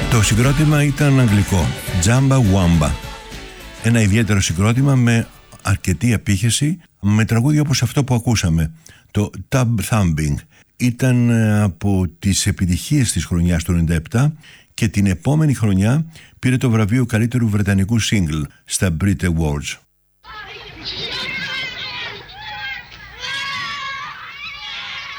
Το συγκρότημα ήταν αγγλικό, Jamba Wamba. Ένα ιδιαίτερο συγκρότημα με αρκετή απήχηση, με τραγούδια όπως αυτό που ακούσαμε, το Tub Thumping. Ήταν από τις επιτυχίες της χρονιάς του 97 και την επόμενη χρονιά πήρε το βραβείο καλύτερου βρετανικού single στα Brit Awards.